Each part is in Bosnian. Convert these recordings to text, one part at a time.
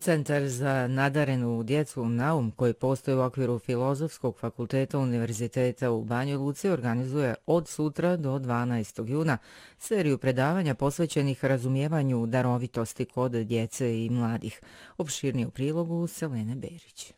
Centar za nadarenu djecu Naum, koji postoji u okviru Filozofskog fakulteta Univerziteta u Banjoj Luci, organizuje od sutra do 12. juna seriju predavanja posvećenih razumijevanju darovitosti kod djece i mladih. Opširnije u prilogu Selene Berić.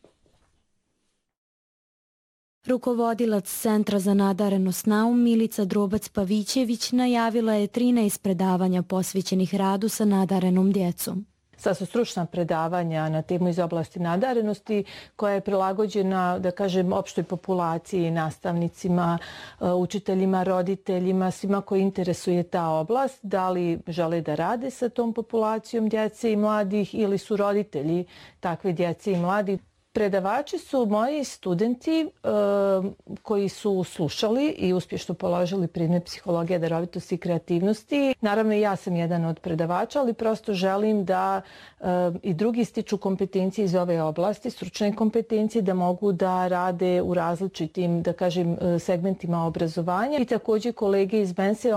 Rukovodilac Centra za nadarenost Naum Milica Drobac-Pavićević najavila je 13 predavanja posvećenih radu sa nadarenom djecom. Sad su stručna predavanja na temu iz oblasti nadarenosti koja je prilagođena, da kažem, opštoj populaciji, nastavnicima, učiteljima, roditeljima, svima koji interesuje ta oblast, da li žele da rade sa tom populacijom djece i mladih ili su roditelji takve djece i mladih. Predavači su moji studenti koji su slušali i uspješno položili predmet psihologija, darovitosti i kreativnosti. Naravno i ja sam jedan od predavača, ali prosto želim da i drugi stiču kompetencije iz ove oblasti, stručne kompetencije, da mogu da rade u različitim, da kažem, segmentima obrazovanja. I također kolege iz Mense,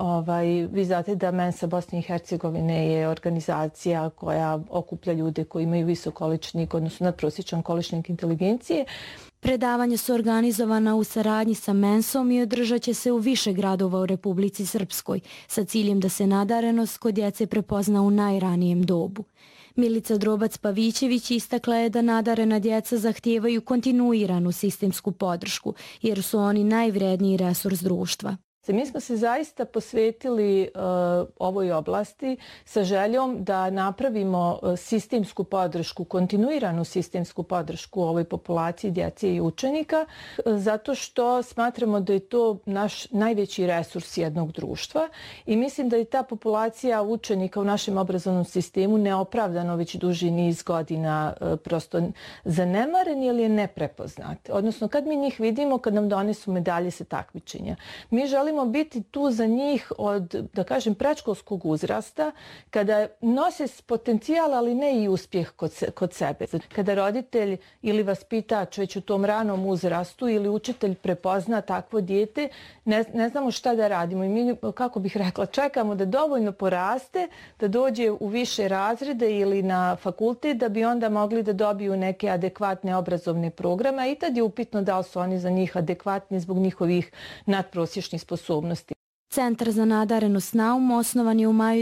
vi znate da Mensa Bosne i Hercegovine je organizacija koja okuplja ljude koji imaju visok količnik, odnosno nadprosječan količnik inteligencije. Predavanja su organizovana u saradnji sa Mensom i održat će se u više gradova u Republici Srpskoj sa ciljem da se nadarenost kod djece prepozna u najranijem dobu. Milica Drobac-Pavićević istakla je da nadarena djeca zahtijevaju kontinuiranu sistemsku podršku jer su oni najvredniji resurs društva. Mi smo se zaista posvetili ovoj oblasti sa željom da napravimo sistemsku podršku, kontinuiranu sistemsku podršku ovoj populaciji djece i učenika, zato što smatramo da je to naš najveći resurs jednog društva i mislim da je ta populacija učenika u našem obrazovnom sistemu neopravdano već duži niz godina prosto zanemaren ili je neprepoznat. Odnosno kad mi njih vidimo, kad nam donesu medalje sa takmičenja. Mi želimo biti tu za njih od, da kažem, predškolskog uzrasta, kada nose potencijal, ali ne i uspjeh kod sebe. Kada roditelj ili vaspitač već u tom ranom uzrastu ili učitelj prepozna takvo dijete, ne znamo šta da radimo. I mi, kako bih rekla, čekamo da dovoljno poraste, da dođe u više razrede ili na fakultet, da bi onda mogli da dobiju neke adekvatne obrazovne programe i tad je upitno da li su oni za njih adekvatni zbog njihovih nadprosječnih sposobnosti. Centar za nadarenost Naum osnovan je u maju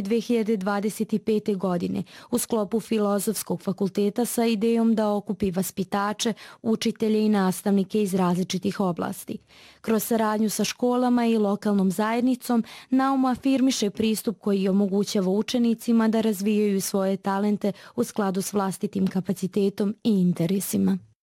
2025. godine u sklopu Filozofskog fakulteta sa idejom da okupi vaspitače, učitelje i nastavnike iz različitih oblasti. Kroz saradnju sa školama i lokalnom zajednicom Naum afirmiše pristup koji omogućava učenicima da razvijaju svoje talente u skladu s vlastitim kapacitetom i interesima.